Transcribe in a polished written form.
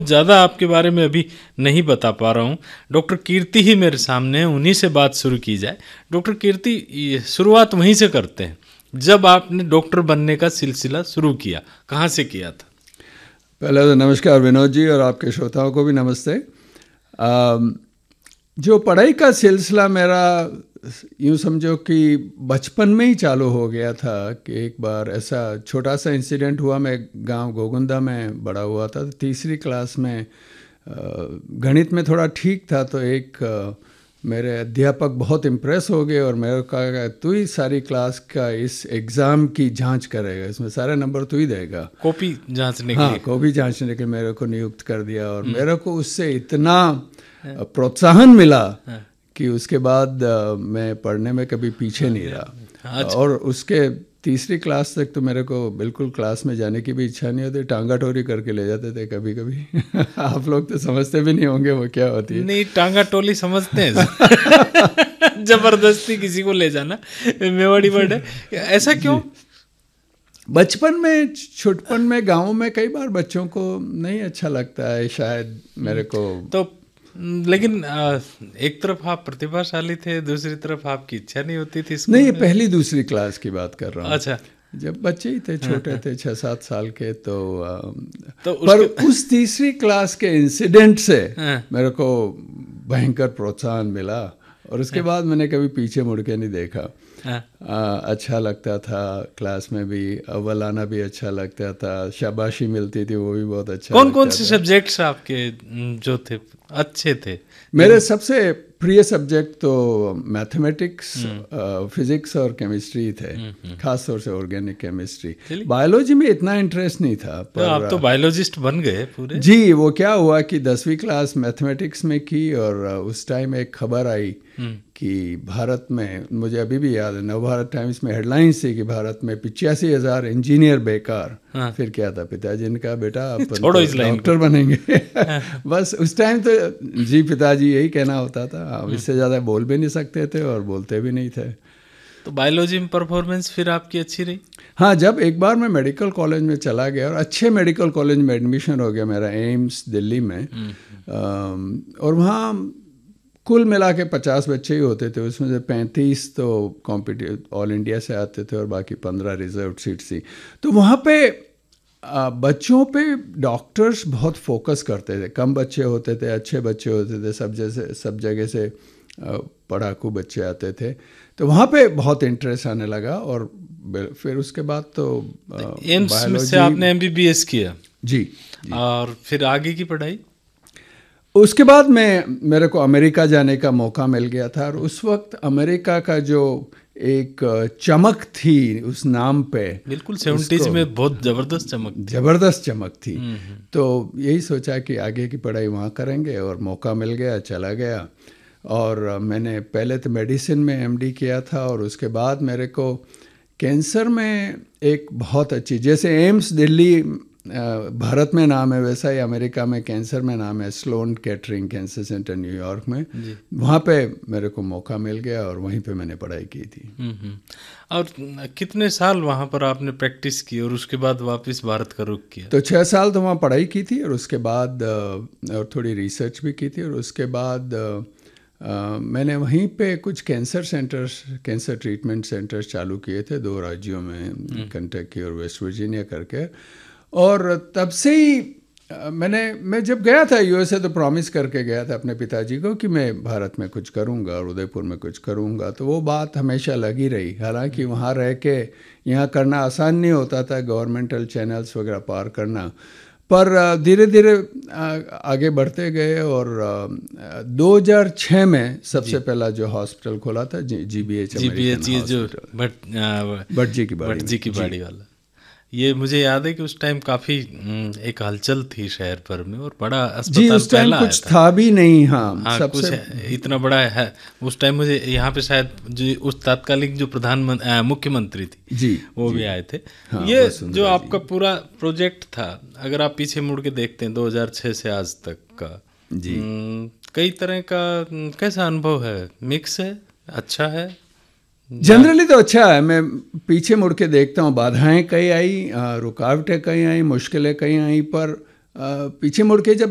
ज़्यादा आपके बारे में अभी नहीं बता पा रहा हूँ। डॉक्टर कीर्ति ही मेरे सामने है, उन्हीं से बात शुरू की जाए। डॉक्टर कीर्ति, शुरुआत वहीं से करते हैं, जब आपने डॉक्टर बनने का सिलसिला शुरू किया, कहाँ से किया था? पहले तो नमस्कार विनोद जी, और आपके श्रोताओं को भी नमस्ते। जो पढ़ाई का सिलसिला मेरा यूँ समझो कि बचपन में ही चालू हो गया था कि एक बार ऐसा छोटा सा इंसिडेंट हुआ। मैं गांव गोगुंदा में बड़ा हुआ था, तो तीसरी क्लास में गणित में थोड़ा ठीक था, तो एक मेरे अध्यापक बहुत इम्प्रेस हो गए और मेरे को कहा तू ही सारी क्लास का इस एग्ज़ाम की जांच करेगा, इसमें सारे नंबर तू ही देगा। कॉपी जांचने के हाँ, लिए? कॉपी जांचने के मेरे को नियुक्त कर दिया, और मेरे को उससे इतना प्रोत्साहन मिला कि उसके बाद मैं पढ़ने में कभी पीछे नहीं रहा। और उसके तीसरी क्लास तक तो मेरे को बिल्कुल क्लास में जाने की भी इच्छा नहीं होती, टांगा टोरी करके ले जाते थे कभी कभी। आप लोग तो समझते भी नहीं होंगे वो क्या होती है। नहीं, टांगा टोली समझते हैं। जबरदस्ती किसी को ले जाना मेवाड़ी वर्ड है, ऐसा क्यों? बचपन में, छुटपन में, गाँव में कई बार बच्चों को नहीं अच्छा लगता है शायद मेरे को। तो लेकिन एक तरफ आप प्रतिभाशाली थे, दूसरी तरफ आपकी इच्छा नहीं होती थी स्कूल नहीं, ये में? पहली दूसरी क्लास की बात कर रहा हूँ। अच्छा, जब बच्चे ही थे, छोटे थे, 6-7 साल के, तो पर उस तीसरी क्लास के इंसिडेंट से मेरे को भयंकर प्रोत्साहन मिला, और उसके बाद मैंने कभी पीछे मुड़ के नहीं देखा। अच्छा लगता था, क्लास में भी अव्वल आना भी अच्छा लगता था, शाबाशी मिलती थी वो भी बहुत अच्छा। कौन कौन से सब्जेक्ट्स आपके जो थे अच्छे थे? मेरे सबसे प्रिय सब्जेक्ट तो मैथमेटिक्स, फिजिक्स और केमिस्ट्री थे, खास तौर से ऑर्गेनिक केमिस्ट्री। बायोलॉजी में इतना इंटरेस्ट नहीं था। पर आप तो बायोलॉजिस्ट बन गए पूरे। जी, वो क्या हुआ कि 10वीं क्लास मैथमेटिक्स में की, और उस टाइम एक खबर आई कि भारत में, मुझे अभी भी याद है, नवभारत टाइम्स में हेडलाइंस थी कि भारत में 85,000 इंजीनियर बेकार। फिर क्या था, पिताजी ने कहा बेटा आप डॉक्टर बनेंगे। बस उस टाइम तो जी पिताजी यही कहना होता था, इससे ज़्यादा बोल भी नहीं सकते थे और बोलते भी नहीं थे। तो बायोलॉजी में परफॉर्मेंस फिर आपकी अच्छी रही? हाँ, जब एक बार मैं मेडिकल कॉलेज में चला गया, और अच्छे मेडिकल कॉलेज में एडमिशन हो गया मेरा, एम्स दिल्ली में। और वहाँ कुल मिला के 50 बच्चे ही होते थे, उसमें से 35 तो कॉम्पिटिटिव ऑल इंडिया से आते थे और बाकी 15 रिजर्व सीट्स थी। तो वहाँ पे बच्चों पे डॉक्टर्स बहुत फोकस करते थे। कम बच्चे होते थे, अच्छे बच्चे होते थे, सब जगह से पढ़ाकू बच्चे आते थे, तो वहाँ पे बहुत इंटरेस्ट आने लगा। और फिर उसके बाद तो एम्स में से आपने एमबीबीएस किया? जी। और फिर आगे की पढ़ाई? उसके बाद मेरे को अमेरिका जाने का मौका मिल गया था, और उस वक्त अमेरिका का जो एक चमक थी उस नाम पे, बिल्कुल 70s में बहुत ज़बरदस्त चमक थी। तो यही सोचा कि आगे की पढ़ाई वहाँ करेंगे, और मौका मिल गया, चला गया। और मैंने पहले तो मेडिसिन में एमडी किया था, और उसके बाद मेरे को कैंसर में एक बहुत अच्छी, जैसे एम्स दिल्ली भारत में नाम है, वैसा ही अमेरिका में कैंसर में नाम है, Sloane catering cancer centre New York में। वहाँ पे मेरे को मौका मिल गया, और वहीं पे मैंने पढ़ाई की थी। और कितने साल वहाँ पर आपने प्रैक्टिस की, और उसके बाद वापस भारत का रुख किया? तो 6 साल तो वहाँ पढ़ाई की थी, और उसके बाद और थोड़ी रिसर्च भी की थी, और उसके बाद मैंने वहीं पे कुछ कैंसर ट्रीटमेंट सेंटर्स चालू किए थे 2 राज्यों में, कंटकी और वेस्ट वर्जीनिया करके। और तब से ही मैं जब गया था यूएसए, तो प्रॉमिस करके गया था अपने पिताजी को कि मैं भारत में कुछ करूंगा और उदयपुर में कुछ करूंगा। तो वो बात हमेशा लगी रही। हालांकि वहाँ रह के यहाँ करना आसान नहीं होता था, गवर्नमेंटल चैनल्स वगैरह पार करना, पर धीरे धीरे आगे बढ़ते गए। और 2006 में सबसे पहला जो हॉस्पिटल खोला था, जीबीएच जो भटजी की बाड़ी वाला, ये मुझे याद है कि उस टाइम काफ़ी एक हलचल थी शहर भर में, और बड़ा अस्पताल। जी, उस टाइम कुछ था भी नहीं। हाँ, सबसे कुछ इतना बड़ा है उस टाइम। मुझे यहाँ पे शायद जो उस तात्कालिक जो मुख्यमंत्री थी जी, वो भी आए थे। हाँ, ये जो आपका पूरा प्रोजेक्ट था, अगर आप पीछे मुड़ के देखते हैं 2006 से आज तक का, जी, कई तरह का कैसा अनुभव है? मिक्स है, अच्छा है? जनरली तो अच्छा है। मैं पीछे मुड़ के देखता हूँ, बाधाएं कई आई, रुकावटें कई आई, मुश्किलें कई आई, पर पीछे मुड़ के जब